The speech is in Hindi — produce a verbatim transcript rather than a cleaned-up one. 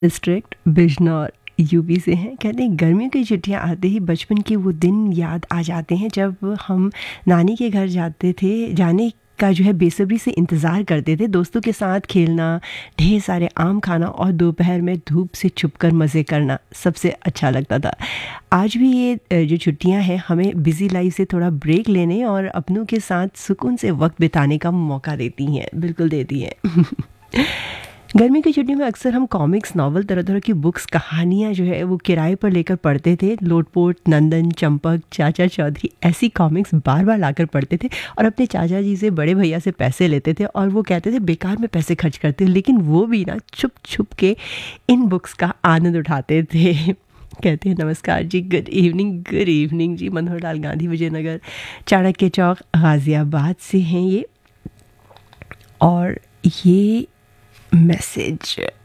डिस्ट्रिक्ट बिजनौर यूपी से हैं। कहते हैं गर्मियों की छुट्टियां आते ही बचपन के वो दिन याद आ जाते हैं जब हम नानी के घर जाते थे, जाने का जो है बेसब्री से इंतज़ार करते थे। दोस्तों के साथ खेलना, ढेर सारे आम खाना और दोपहर में धूप से छुपकर मज़े करना सबसे अच्छा लगता था। आज भी ये जो छुट्टियां हैं हमें बिज़ी लाइफ से थोड़ा ब्रेक लेने और अपनों के साथ सुकून से वक्त बिताने का मौका देती हैं, बिल्कुल देती हैं। गर्मी की छुट्टियों में अक्सर हम कॉमिक्स, नॉवल, तरह तरह की बुक्स, कहानियाँ जो है वो किराए पर लेकर पढ़ते थे। लोटपोट, नंदन, चंपक, चाचा चौधरी ऐसी कॉमिक्स बार बार लाकर पढ़ते थे और अपने चाचा जी से, बड़े भैया से पैसे लेते थे और वो कहते थे बेकार में पैसे खर्च करते, लेकिन वो भी ना छुप छुप के इन बुक्स का आनंद उठाते थे। कहते हैं नमस्कार जी, गुड इवनिंग। गुड इवनिंग जी। मनोहर लाल गांधी, विजयनगर, चाणक्य चौक, गाज़ियाबाद से हैं ये। और ये मैसेज